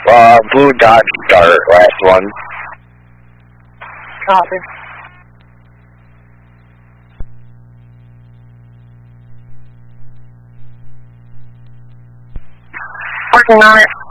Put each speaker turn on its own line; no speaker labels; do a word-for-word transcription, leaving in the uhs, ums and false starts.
Uh, blue dot start, last one.
Copy. Working on it.